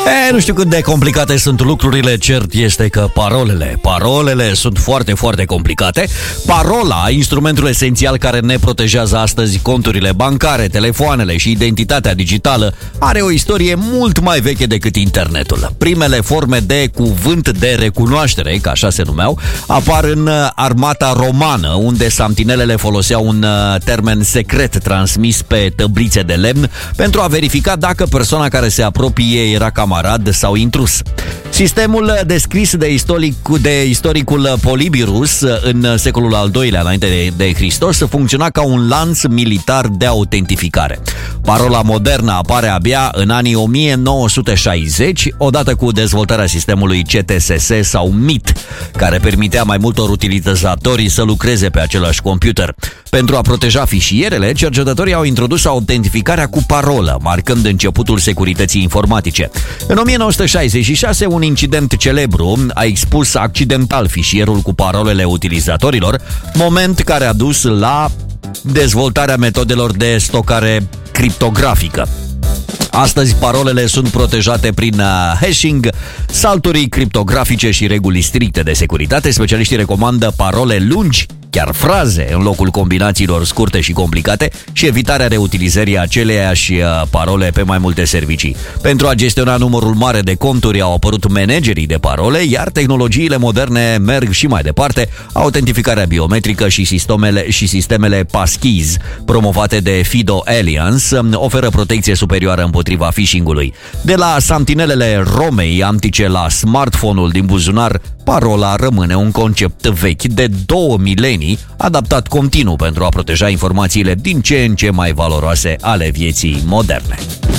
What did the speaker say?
Nu știu cât de complicate sunt lucrurile, cert este că parolele sunt foarte, foarte complicate. Parola, instrumentul esențial care ne protejează astăzi conturile bancare, telefoanele și identitatea digitală, are o istorie mult mai veche decât internetul. Primele forme de cuvânt de recunoaștere, ca așa se numeau, apar în armata romană, unde santinelele foloseau un termen secret transmis pe tăblițe de lemn pentru a verifica dacă persoana care se apropie era camarad sau intrus. Sistemul descris de istoricul Polibirus în secolul al II-lea înainte de Hristos funcționa ca un lanț militar de autentificare. Parola modernă apare abia în anii 1960, odată cu dezvoltarea sistemului CTSS sau MIT, care permitea mai multor utilizatori să lucreze pe același computer. Pentru a proteja fișierele, cercetătorii au introdus autentificarea cu parolă, marcând începutul securității informatice. În 1966, un incident celebru a expus accidental fișierul cu parolele utilizatorilor, moment care a dus la dezvoltarea metodelor de stocare criptografică. Astăzi, parolele sunt protejate prin hashing, salturi criptografice și reguli stricte de securitate. Specialiștii recomandă parole lungi, chiar fraze, în locul combinațiilor scurte și complicate și evitarea reutilizării aceleiași parole pe mai multe servicii. Pentru a gestiona numărul mare de conturi au apărut managerii de parole, iar tehnologiile moderne merg și mai departe. Autentificarea biometrică și sistemele passkeys, promovate de FIDO Alliance, oferă protecție superioară împotriva phishing-ului. De la santinelele Romei antice la smartphone-ul din buzunar, parola rămâne un concept vechi de 2 milenii, adaptat continuu pentru a proteja informațiile din ce în ce mai valoroase ale vieții moderne.